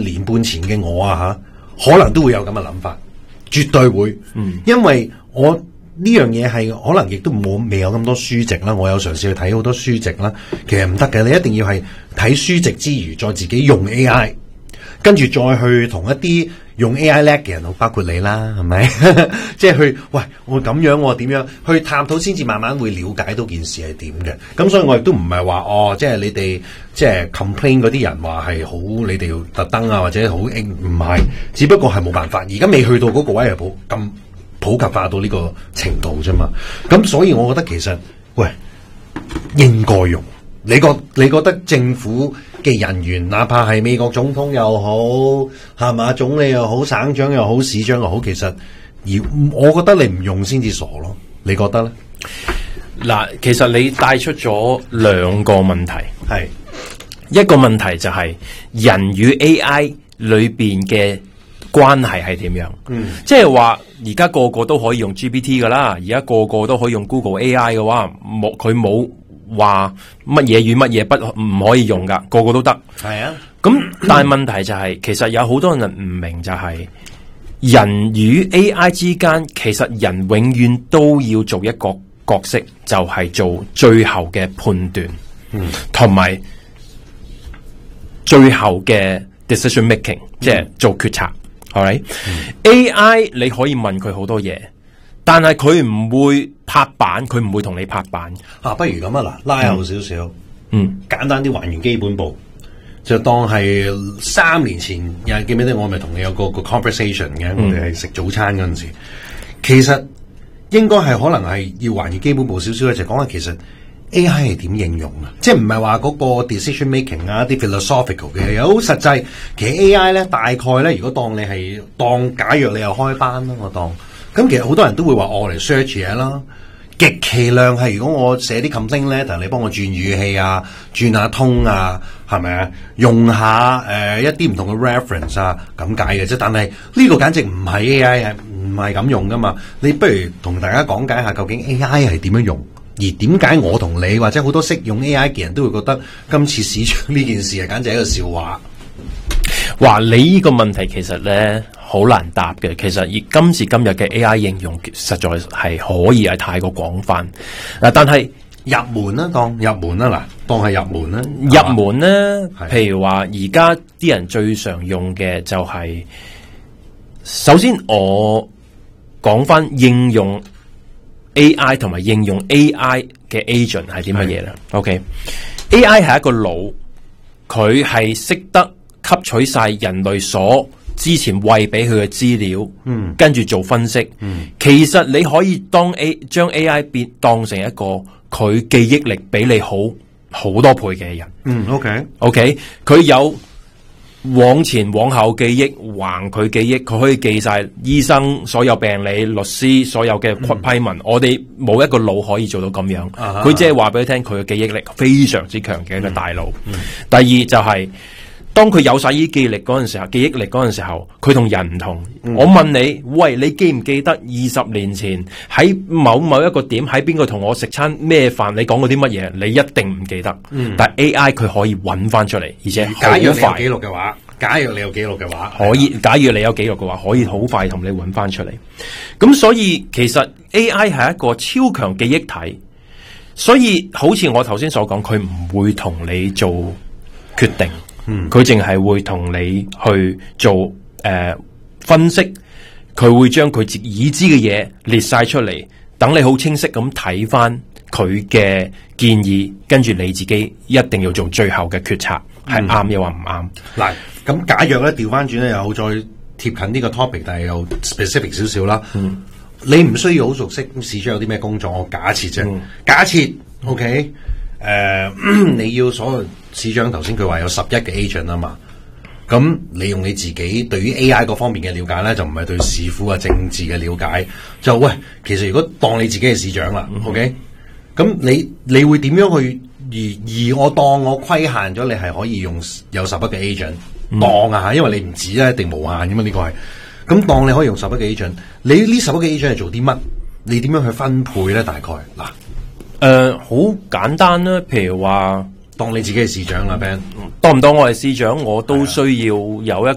年半前嘅我啊可能都會有咁嘅諗法，絕對會。因為我呢樣嘢係可能亦都未有咁多書籍啦，我有嘗試去睇好多書籍啦，其實唔得嘅，你一定要係睇書籍之餘，再自己用 AI， 跟住再去同一啲用 AI 叻嘅人，包括你啦，係咪？即係去，喂，我咁樣我點樣去探討，先至慢慢會了解到件事係點嘅。咁所以我亦都唔係話即係你哋即係 complain 嗰啲人話係好，你哋要特登啊或者好唔係，只不過係冇辦法，而家未去到嗰個位係咁普及化到呢個程度啫嘛。咁所以我覺得其實，喂，應該用。你覺得政府嘅人員，哪怕係美國總統又好，係嘛，總理又好，省長又好，市長又好，其實我覺得你唔用先至傻咯。你覺得咧？ 嗱，其實你帶出咗兩個問題， 係一個問題就係人與 AI 裏邊嘅關係係點樣？即係話而家個個都可以用 GPT 噶啦，而家個個都可以用 Google AI 嘅話，佢冇話乜嘢與乜嘢唔可以用噶，個個都得。 係啊， 咁但係問題就係，其實有好多人唔明就係，人與 AI 之間，其實人永遠都要做一個角色，就係做最後嘅判斷，同埋最後嘅 decision making，即係做決策。係咪？AI 你可以問佢好多嘢，但係佢唔會拍板，佢唔會同你拍板。 不如咁啊，嗱，拉後少少，簡單啲還原基本步，就當係3年前，記唔記得我咪同你有個 conversation 嘅？我哋係食早餐嗰陣時，其實應該係可能係要還原基本步少少嘅，就講下其實 AI 係點應用啊？即係唔係話嗰個 decision making 啊，啲 philosophical 嘅嘢，好實際。其實 AI 咧，大概咧，如果假若你又開班啦，我當咁，其實好多人都會話我嚟 search 嘢啦。極其量係如果我寫啲 complaint letter，你幫我轉語氣啊，轉下通啊，係咪啊？用下一啲唔同嘅 reference 啊，咁解嘅啫。但係呢個簡直唔係 AI， 係唔係咁用噶嘛？你不如同大家講解下究竟 AI 係點樣用。而點解我同你或者好多識用 AI 嘅人都會覺得今次市場呢件事係簡直係一個笑話？ 哇！你呢個問題其實咧好難答嘅。其實以今時今日嘅 AI 應用，實在係可以係太過廣泛。但係入門啦，當入門啦，嗱，當係入門啦。 入門咧，譬如話而家啲人最常用嘅就係，首先我講翻應用 AI 同埋應用 AI 嘅 agent 係啲乜嘢啦 ？OK，AI 係一個腦，佢係識得吸取晒人類所之前餵俾佢嘅資料，跟住做分析。其實你可以將 AI 當成一個佢記憶力比你好多倍嘅人。OK，佢有往前往後記憶，橫佢記憶，佢可以記晒醫生所有病理、律師所有嘅批文。我哋冇一個腦可以做到咁樣。佢即係話俾你聽，佢嘅記憶力非常之強嘅一個大腦。第二就係，當佢有晒呢記憶力嗰陣時候，佢同人唔同。我問你，喂，你記唔記得20年前喺某一個點喺邊個同我食餐咩飯？你講過啲乜嘢？你一定唔記得。但係 AI 佢可以揾翻出嚟，而且好快。 假如你有記錄嘅話， 可以。假如你有記錄嘅話，可以好快同你揾翻出嚟。咁所以其實 AI 係一個超強記憶體，所以好似我頭先所講，佢唔會同你做決定。佢淨係會同你去做分析，佢會將佢已知嘅嘢列晒出嚟，等你好清晰咁睇翻佢嘅建議，跟住你自己一定要做最後嘅決策，係啱又話唔啱。 嗱，咁假若咧調翻轉咧，又再貼近呢個 topic，但係又 specific 少少啦。你唔需要好熟悉市場有啲咩工作，我假設啫。假設 OK。你要所有市長頭先佢話有11個 agent 啊嘛，咁你用你自己對於 AI 嗰方面嘅了解咧，就唔係對市府啊政治嘅了解，就喂，其實如果當你自己係市長啦，OK，咁你會點樣去而我當我規限咗你係可以用有11個 agent 當啊，因為你唔止咧，一定無限噶嘛，呢個係，咁當你可以用11個 agent， 你呢11個 agent 係做啲乜？你點樣去分配咧？大概嗱。 好簡單啦，譬如話， 當你自己係市長啦 ，Ben， 當唔當我係市長，我都需要有一